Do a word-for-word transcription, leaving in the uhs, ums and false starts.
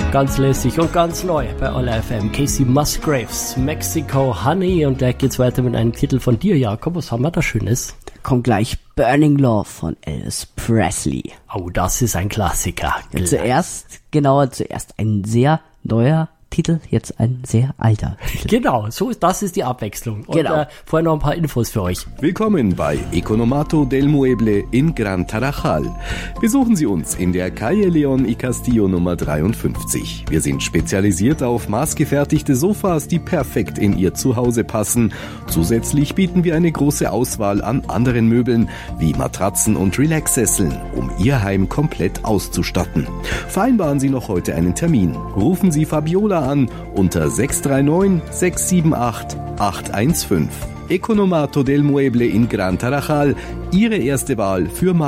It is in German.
Ganz lässig und ganz neu bei All F M. Casey Musgraves, Mexico Honey. Und gleich geht's weiter mit einem Titel von dir, Jakob. Was haben wir da Schönes? Da kommt gleich Burning Love von Elvis Presley. Oh, das ist ein Klassiker. Ja, zuerst, genauer, zuerst ein sehr neuer Titel, jetzt ein sehr alter Titel. Genau, so ist, das ist die Abwechslung. Und genau. äh, vorher noch ein paar Infos für euch. Willkommen bei Economato del Mueble in Gran Tarajal. Besuchen Sie uns in der Calle León y Castillo Nummer dreiundfünfzig. Wir sind spezialisiert auf maßgefertigte Sofas, die perfekt in Ihr Zuhause passen. Zusätzlich bieten wir eine große Auswahl an anderen Möbeln wie Matratzen und Relaxsesseln, um Ihr Heim komplett auszustatten. Vereinbaren Sie noch heute einen Termin. Rufen Sie Fabiola an unter sechs drei neun, sechs sieben acht, acht eins fünf. Economato del Mueble in Gran Tarajal, Ihre erste Wahl für